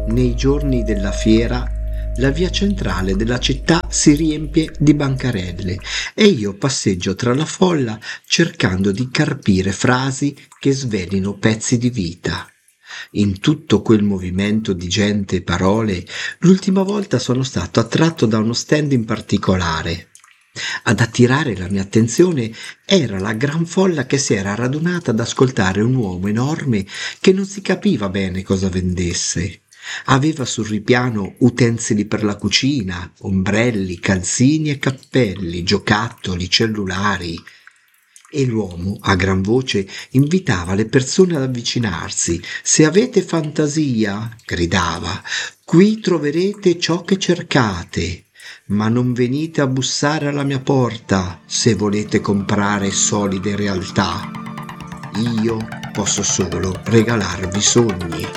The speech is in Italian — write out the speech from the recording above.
Nei giorni della fiera la via centrale della città si riempie di bancarelle e io passeggio tra la folla cercando di carpire frasi che svelino pezzi di vita. In tutto quel movimento di gente e parole, l'ultima volta sono stato attratto da uno stand in particolare. Ad attirare la mia attenzione era la gran folla che si era radunata ad ascoltare un uomo enorme che non si capiva bene cosa vendesse. Aveva sul ripiano utensili per la cucina, ombrelli, calzini e cappelli, giocattoli, cellulari. E l'uomo, a gran voce, invitava le persone ad avvicinarsi. Se avete fantasia, gridava, qui troverete ciò che cercate. Ma non venite a bussare alla mia porta se volete comprare solide realtà. Io posso solo regalarvi sogni.